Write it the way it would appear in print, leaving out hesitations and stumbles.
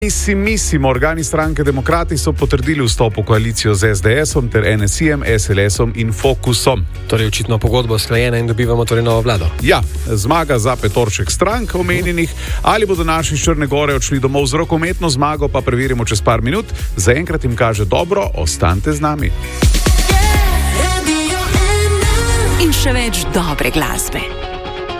Mislim, organi stranke Demokrati so potrdili vstop v koalicijo z SDS-om ter NSI-jem, SLS-om in Fokusom. Torej očitno pogodba sklajena in dobivamo torej novo vlado. Ja, zmaga za petorček strank omenjenih. Ali bodo naši iz Črne Gore odšli domov z rokometno zmago, pa preverimo čez par minut. Zaenkrat jim kaže dobro, ostanite z nami. In še več dobre glasbe.